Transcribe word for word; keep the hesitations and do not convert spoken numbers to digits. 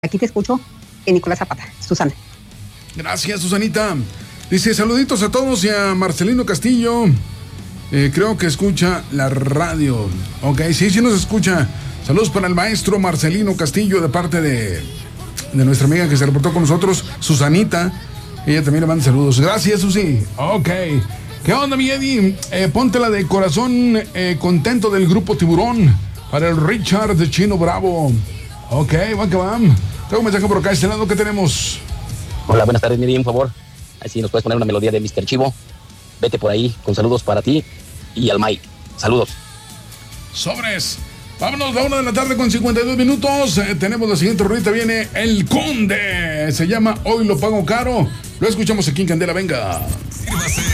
Aquí te escucho en Nicolás Zapata. Susana. Gracias, Susanita. Dice, saluditos a todos y a Marcelino Castillo. Eh, creo que escucha la radio. Ok, sí, sí nos escucha. Saludos para el maestro Marcelino Castillo de parte de, de nuestra amiga que se reportó con nosotros, Susanita. Ella también le manda saludos. Gracias, Susi. Ok. ¿Qué onda, mi Eddie? Eh, ponte la de corazón eh, contento del grupo Tiburón para el Richard de Chino Bravo. Ok, va que va. Tengo un mensaje por acá, este lado que tenemos. Hola, buenas tardes, Miri, un favor. Así nos puedes poner una melodía de mister Chivo. Vete por ahí, con saludos para ti y al Mike. Saludos. Sobres. Vámonos, la una de la tarde con cincuenta y dos minutos. Eh, tenemos la siguiente rolita, viene El Conde. Se llama Hoy lo pago caro. Lo escuchamos aquí en Candela, venga.